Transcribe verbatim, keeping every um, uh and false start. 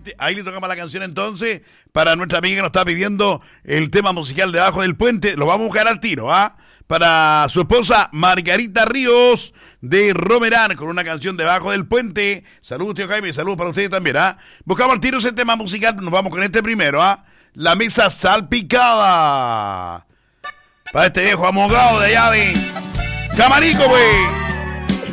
puente. Ahí le tocamos la canción entonces para nuestra amiga que nos está pidiendo el tema musical Debajo del Puente. Lo vamos a buscar al tiro, ¿ah? Para su esposa Margarita Ríos de Romerán con una canción Debajo del Puente. Saludos, tío Jaime, saludos para ustedes también, ¿ah? Buscamos al tiro ese tema musical, nos vamos con este primero, ¿ah? La mesa salpicada. Para este viejo amogado de allá de Camarico, güey.